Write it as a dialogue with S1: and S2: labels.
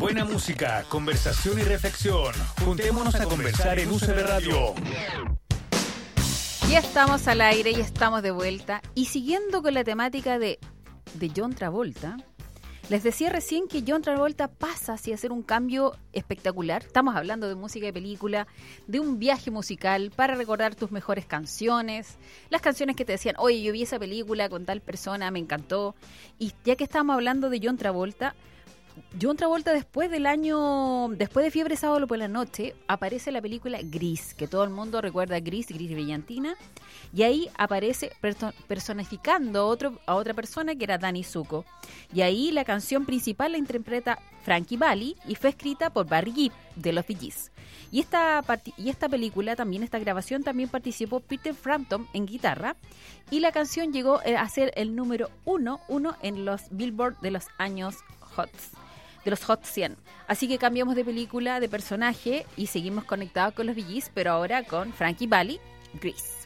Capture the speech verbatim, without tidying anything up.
S1: Buena música, conversación y reflexión. Juntémonos a conversar en U C B Radio.
S2: Ya estamos al aire, ya estamos de vuelta. Y siguiendo con la temática de, de John Travolta, les decía recién que John Travolta pasa así a hacer un cambio espectacular. Estamos hablando de música de película, de un viaje musical para recordar tus mejores canciones, las canciones que te decían, oye, yo vi esa película con tal persona, me encantó. Y ya que estamos hablando de John Travolta, John Travolta después del año, después de Fiebre Sábado por la Noche, aparece la película Gris, que todo el mundo recuerda Gris, Gris Brillantina, y ahí aparece perso- personificando a, otro, a otra persona que era Danny Zuko. Y ahí la canción principal la interpreta Frankie Valli y fue escrita por Barry Gibb de los Bee Gees. Y esta, part- y esta película, también esta grabación, también participó Peter Frampton en guitarra, y la canción llegó a ser el número uno, uno en los Billboard de los años Hot, de los Hot cien. Así que cambiamos de película, de personaje y seguimos conectados con los Bee Gees, pero ahora con Frankie Valli, Gris.